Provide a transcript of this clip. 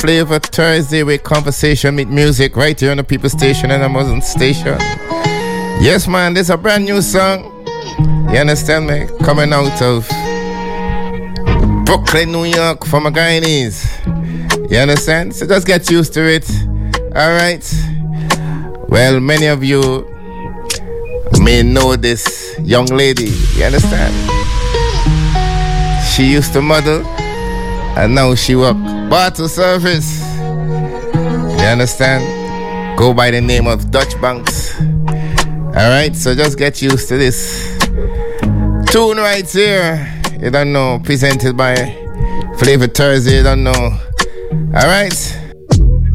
Flavor Thursday with conversation, meet music right here on the People Station and Amazon Station. Yes, man, this is a brand new song. You understand me? Coming out of Brooklyn, New York, from a Guyanese. You understand? So just get used to it. Alright? Well, many of you may know this young lady. You understand? She used to model and now she work bottle service. You understand? Go by the name of Dutch Banks. Alright? So just get used to this tune right here. You don't know, presented by Flavor Thursday, you don't know. Alright?